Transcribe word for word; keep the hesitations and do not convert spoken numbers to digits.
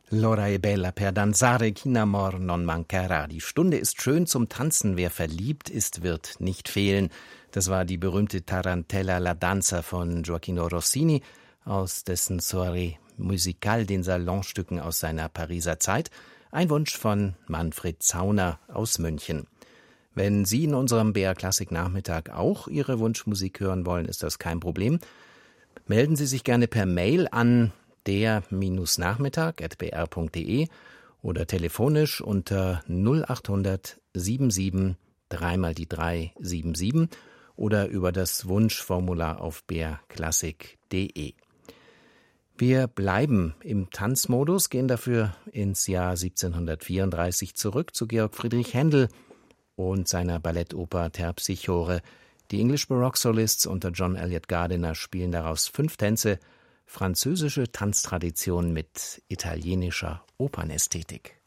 L'ora è bella per danzare, chi n'amor non mancherà. Die Stunde ist schön zum Tanzen, wer verliebt ist, wird nicht fehlen. Das war die berühmte Tarantella La Danza von Gioacchino Rossini aus dessen Soirée Musicale, den Salonstücken aus seiner Pariser Zeit. Ein Wunsch von Manfred Zauner aus München. Wenn Sie in unserem B R Klassik Nachmittag auch Ihre Wunschmusik hören wollen, ist das kein Problem. Melden Sie sich gerne per Mail an der-nachmittag at b r punkt d e oder telefonisch unter null achthundert siebenundsiebzig drei mal die drei sieben sieben oder über das Wunschformular auf b r klassik punkt d e. Wir bleiben im Tanzmodus, gehen dafür ins Jahr siebzehnhundertvierunddreißig zurück zu Georg Friedrich Händel und seiner Ballettoper Terpsichore. Die English Baroque Solists unter John Elliott Gardiner spielen daraus fünf Tänze, französische Tanztradition mit italienischer Opernästhetik.